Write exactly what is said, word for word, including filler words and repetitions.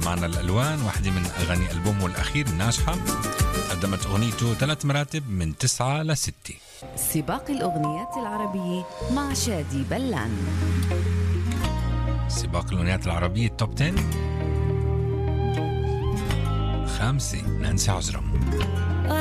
معنا الألوان، واحدة من أغاني ألبومه الأخير الناجحة، قدمت أغنيته ثلاث مراتب من تسعة لستة. سباق الأغنيات العربية مع شادي بلان. سباق الأغنيات العربية التوب عشرة. خامسة نانسي عجرم.